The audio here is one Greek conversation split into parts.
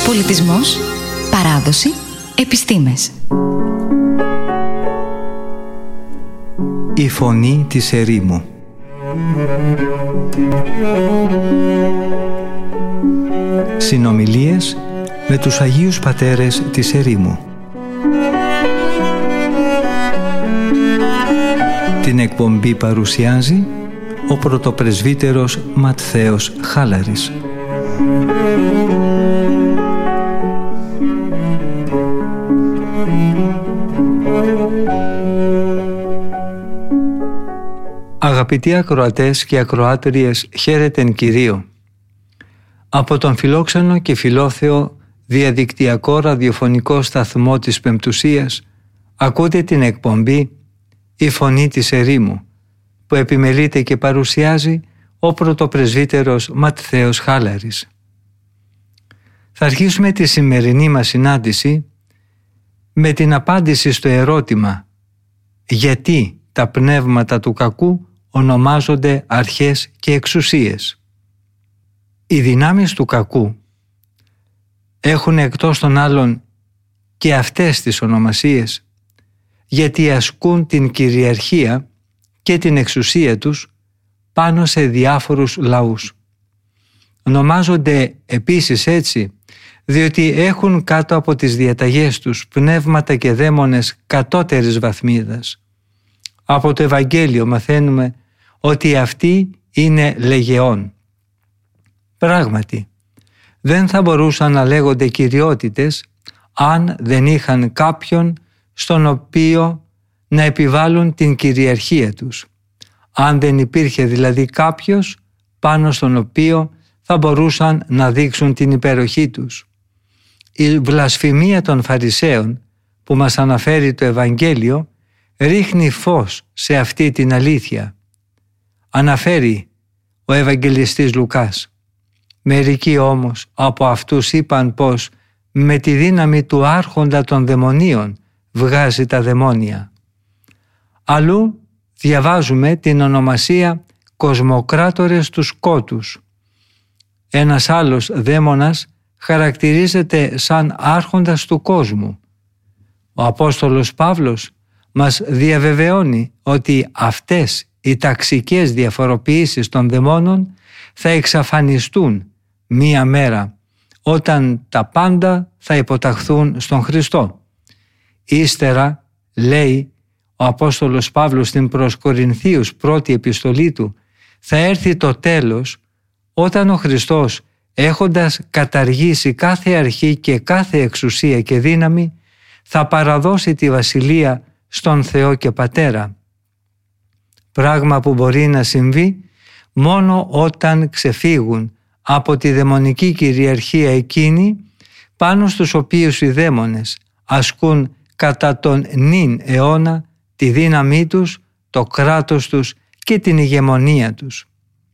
Πολιτισμός, παράδοση, επιστήμες. Η φωνή της ερήμου. Συνομιλίες με τους Αγίους Πατέρες της ερήμου. Την εκπομπή παρουσιάζει ο πρωτοπρεσβύτερος Ματθαίος Χάλαρης. Αγαπητοί ακροατές και ακροάτριες, χαίρετεν Κυρίω. Από τον φιλόξενο και φιλόθεο διαδικτυακό ραδιοφωνικό σταθμό της Πεμπτουσίας ακούτε την εκπομπή «Η Φωνή της Ερήμου», που επιμελείται και παρουσιάζει ο πρωτοπρεσβύτερος Ματθαίος Χάλαρης. Θα αρχίσουμε τη σημερινή μας συνάντηση με την απάντηση στο ερώτημα «Γιατί τα πνεύματα του κακού ονομάζονται αρχές και εξουσίες?» Οι δυνάμεις του κακού έχουν εκτός των άλλων και αυτές τις ονομασίες, γιατί ασκούν την κυριαρχία και την εξουσία τους πάνω σε διάφορους λαούς. Ονομάζονται επίσης έτσι διότι έχουν κάτω από τις διαταγές τους πνεύματα και δαίμονες κατώτερης βαθμίδας. Από το Ευαγγέλιο μαθαίνουμε ότι αυτοί είναι λεγεών. Πράγματι, δεν θα μπορούσαν να λέγονται κυριότητες αν δεν είχαν κάποιον στον οποίο να επιβάλλουν την κυριαρχία τους. Αν δεν υπήρχε δηλαδή κάποιος πάνω στον οποίο θα μπορούσαν να δείξουν την υπεροχή τους. Η βλασφημία των Φαρισαίων που μας αναφέρει το Ευαγγέλιο ρίχνει φως σε αυτή την αλήθεια. Αναφέρει ο Ευαγγελιστής Λουκάς. Μερικοί όμως από αυτούς είπαν πως με τη δύναμη του άρχοντα των δαιμονίων βγάζει τα δαιμόνια. Αλλού διαβάζουμε την ονομασία κοσμοκράτορες του σκότους. Ένας άλλος δαίμονας χαρακτηρίζεται σαν άρχοντας του κόσμου. Ο Απόστολος Παύλος μας διαβεβαιώνει ότι αυτές οι ταξικές διαφοροποιήσεις των δαιμόνων θα εξαφανιστούν μία μέρα όταν τα πάντα θα υποταχθούν στον Χριστό. Ύστερα, λέει ο Απόστολος Παύλος στην προς Κορινθίους πρώτη επιστολή του, θα έρθει το τέλος όταν ο Χριστός, έχοντας καταργήσει κάθε αρχή και κάθε εξουσία και δύναμη, θα παραδώσει τη βασιλεία στον Θεό και Πατέρα. Πράγμα που μπορεί να συμβεί μόνο όταν ξεφύγουν από τη δαιμονική κυριαρχία εκείνη πάνω στους οποίους οι δαίμονες ασκούν κατά τον νυν αιώνα τη δύναμή τους, το κράτος τους και την ηγεμονία τους.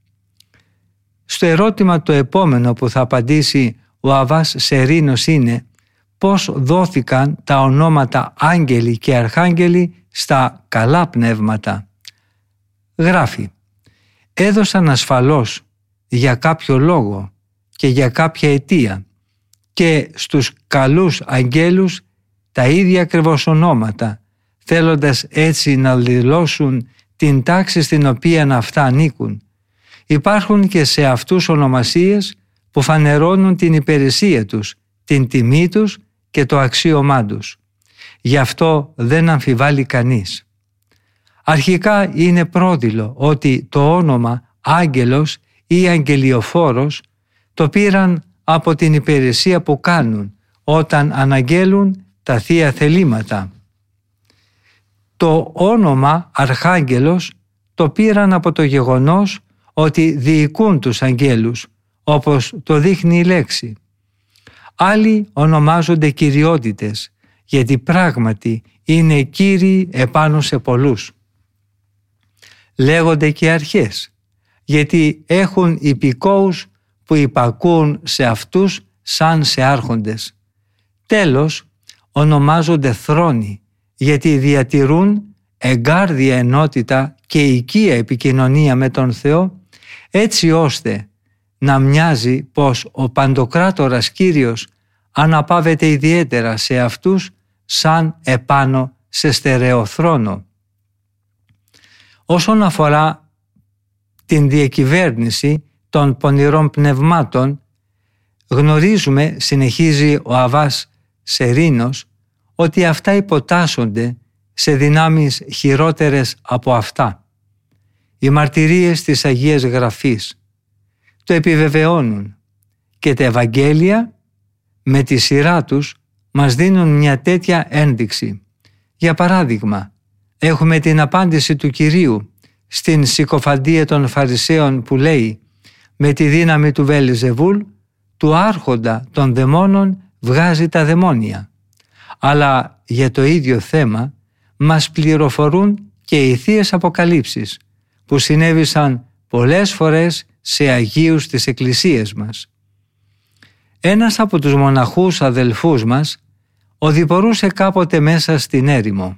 Στο ερώτημα το επόμενο που θα απαντήσει ο Αββάς Σερίνος είναι πώς δόθηκαν τα ονόματα άγγελοι και αρχάγγελοι στα καλά πνεύματα. Γράφει: έδωσαν ασφαλώς για κάποιο λόγο και για κάποια αιτία και στους καλούς αγγέλους τα ίδια ακριβώς ονόματα, θέλοντας έτσι να δηλώσουν την τάξη στην οποία αυτά ανήκουν. Υπάρχουν και σε αυτούς ονομασίες που φανερώνουν την υπηρεσία τους, την τιμή τους και το αξίωμά τους. Γι' αυτό δεν αμφιβάλλει κανείς. Αρχικά είναι πρόδειλο ότι το όνομα άγγελος ή αγγελιοφόρος το πήραν από την υπηρεσία που κάνουν όταν αναγγέλουν τα θεία θελήματα. Το όνομα αρχάγγελος το πήραν από το γεγονός ότι διοικούν τους αγγέλους, όπως το δείχνει η λέξη. Άλλοι ονομάζονται κυριότητες, γιατί πράγματι είναι κύριοι επάνω σε πολλούς. Λέγονται και αρχές, γιατί έχουν υπηκόους που υπακούν σε αυτούς σαν σε άρχοντες. Τέλος, ονομάζονται θρόνοι, γιατί διατηρούν εγκάρδια ενότητα και οικία επικοινωνία με τον Θεό, έτσι ώστε να μοιάζει πως ο Παντοκράτορας Κύριος αναπαύεται ιδιαίτερα σε αυτούς σαν επάνω σε στερεοθρόνο. Όσον αφορά την διακυβέρνηση των πονηρών πνευμάτων, γνωρίζουμε, συνεχίζει ο Αββάς Σερίνος, ότι αυτά υποτάσσονται σε δυνάμεις χειρότερες από αυτά. Οι μαρτυρίες της Αγίας Γραφής το επιβεβαιώνουν και τα Ευαγγέλια με τη σειρά τους μας δίνουν μια τέτοια ένδειξη. Για παράδειγμα, έχουμε την απάντηση του Κυρίου στην συκοφαντία των Φαρισαίων που λέει «Με τη δύναμη του Βελζεβούλ, του άρχοντα των δαιμόνων βγάζει τα δαιμόνια». Αλλά για το ίδιο θέμα μας πληροφορούν και οι Θείες Αποκαλύψεις που συνέβησαν πολλές φορές σε Αγίους της Εκκλησίας μας. Ένας από τους μοναχούς αδελφούς μας οδηπορούσε κάποτε μέσα στην έρημο.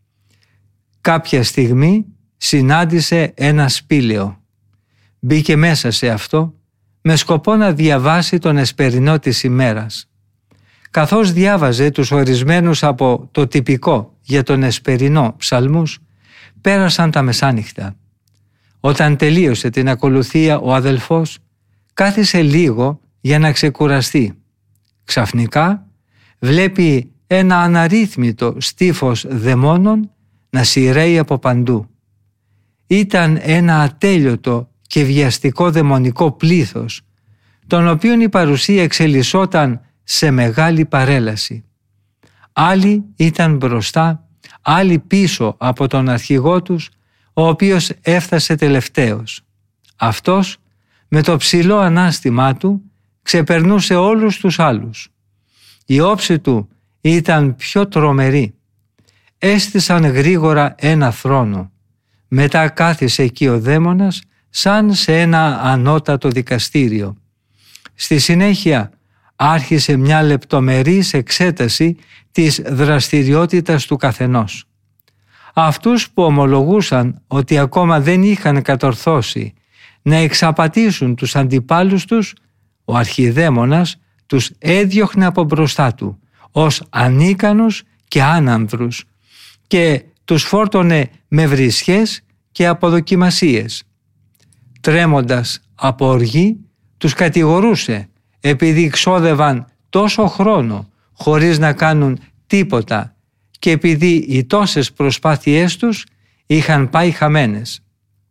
Κάποια στιγμή συνάντησε ένα σπήλαιο. Μπήκε μέσα σε αυτό με σκοπό να διαβάσει τον εσπερινό της ημέρας. Καθώς διάβαζε τους ορισμένους από το τυπικό για τον εσπερινό ψαλμούς, πέρασαν τα μεσάνυχτα. Όταν τελείωσε την ακολουθία ο αδελφός, κάθισε λίγο για να ξεκουραστεί. Ξαφνικά βλέπει ένα αναρρύθμιτο στίφος δαιμόνων να σειραίει από παντού. Ήταν ένα ατέλειωτο και βιαστικό δαιμονικό πλήθος, τον οποίον η παρουσία εξελισσόταν σε μεγάλη παρέλαση. Άλλοι ήταν μπροστά, άλλοι πίσω από τον αρχηγό τους, ο οποίος έφτασε τελευταίος. Αυτός με το ψηλό ανάστημά του ξεπερνούσε όλους τους άλλους. Η όψη του ήταν πιο τρομερή. Έστησαν γρήγορα ένα θρόνο. Μετά κάθισε εκεί ο δαίμονας σαν σε ένα ανώτατο δικαστήριο. Στη συνέχεια άρχισε μια λεπτομερής εξέταση της δραστηριότητας του καθενός. Αυτούς που ομολογούσαν ότι ακόμα δεν είχαν κατορθώσει να εξαπατήσουν τους αντιπάλους τους, ο αρχιδαίμονας τους έδιωχνε από μπροστά του ως ανίκανους και άνανδρους και τους φόρτωνε με βρισχές και αποδοκιμασίες. Τρέμοντας από οργή, τους κατηγορούσε επειδή ξόδευαν τόσο χρόνο χωρίς να κάνουν τίποτα και επειδή οι τόσες προσπάθειές τους είχαν πάει χαμένες.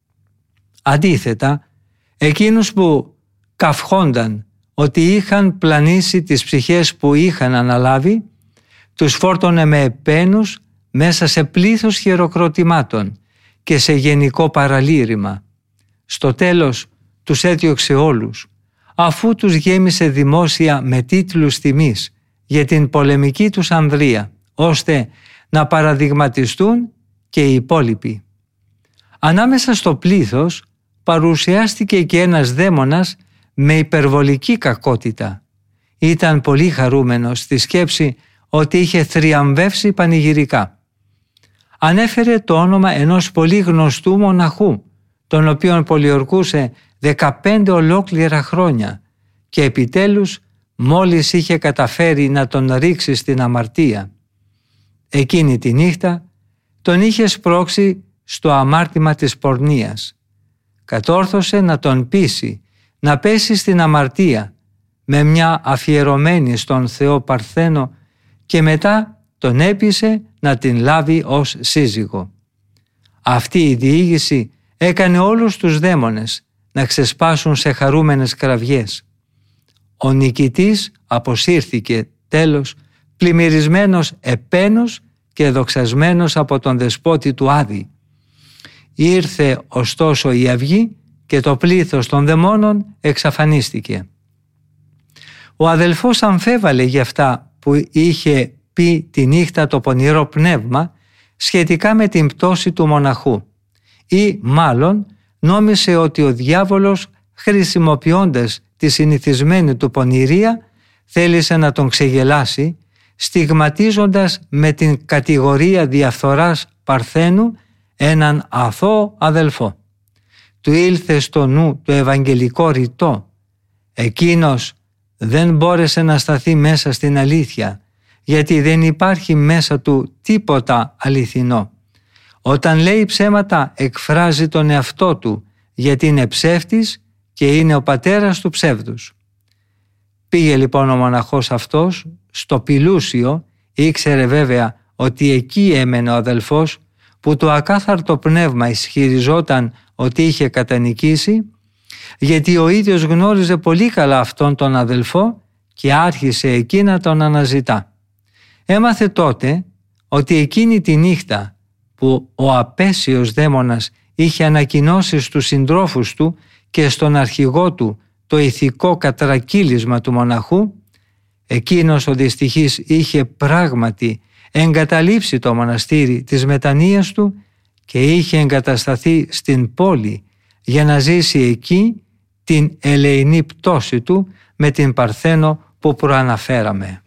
Αντίθετα, εκείνους που καυχόνταν ότι είχαν πλανήσει τις ψυχές που είχαν αναλάβει, τους φόρτωνε με επένους μέσα σε πλήθος χειροκροτημάτων και σε γενικό παραλήρημα. Στο τέλος τους έδιωξε όλους, αφού τους γέμισε δημόσια με τίτλους τιμής για την πολεμική τους ανδρεία, ώστε να παραδειγματιστούν και οι υπόλοιποι. Ανάμεσα στο πλήθος παρουσιάστηκε και ένας δαίμονας με υπερβολική κακότητα. Ήταν πολύ χαρούμενος στη σκέψη ότι είχε θριαμβεύσει πανηγυρικά. Ανέφερε το όνομα ενός πολύ γνωστού μοναχού, τον οποίον πολιορκούσε 15 ολόκληρα χρόνια και επιτέλους μόλις είχε καταφέρει να τον ρίξει στην αμαρτία. Εκείνη τη νύχτα τον είχε σπρώξει στο αμάρτημα της πορνείας. Κατόρθωσε να τον πείσει να πέσει στην αμαρτία με μια αφιερωμένη στον Θεό Παρθένο και μετά τον έπεισε να την λάβει ως σύζυγο. Αυτή η διήγηση έκανε όλους τους δαίμονες να ξεσπάσουν σε χαρούμενες κραυγές. Ο νικητής αποσύρθηκε τέλος πλημμυρισμένος επένους και δοξασμένος από τον δεσπότη του Άδη. Ήρθε ωστόσο η αυγή και το πλήθος των δαιμόνων εξαφανίστηκε. Ο αδελφός αμφέβαλε για αυτά που είχε πει τη νύχτα το πονηρό πνεύμα σχετικά με την πτώση του μοναχού ή μάλλον νόμισε ότι ο διάβολος, χρησιμοποιώντας τη συνηθισμένη του πονηρία, θέλησε να τον ξεγελάσει, στιγματίζοντας με την κατηγορία διαφθοράς Παρθένου έναν αθώο αδελφό. Του ήλθε στο νου το ευαγγελικό ρητό. Εκείνος δεν μπόρεσε να σταθεί μέσα στην αλήθεια, γιατί δεν υπάρχει μέσα του τίποτα αληθινό. Όταν λέει ψέματα εκφράζει τον εαυτό του, γιατί είναι ψεύτης και είναι ο πατέρας του ψεύδους. Πήγε λοιπόν ο μοναχός αυτός στο Πηλούσιο, ήξερε βέβαια ότι εκεί έμενε ο αδελφός που το ακάθαρτο πνεύμα ισχυριζόταν ότι είχε κατανικήσει, γιατί ο ίδιος γνώριζε πολύ καλά αυτόν τον αδελφό και άρχισε εκεί να τον αναζητά. Έμαθε τότε ότι εκείνη τη νύχτα που ο απέσιος δαίμονας είχε ανακοινώσει στους συντρόφους του και στον αρχηγό του το ηθικό κατρακύλισμα του μοναχού, εκείνος ο δυστυχής είχε πράγματι εγκαταλείψει το μοναστήρι της μετανοίας του και είχε εγκατασταθεί στην πόλη για να ζήσει εκεί την ελεηνή πτώση του με την Παρθένο που προαναφέραμε.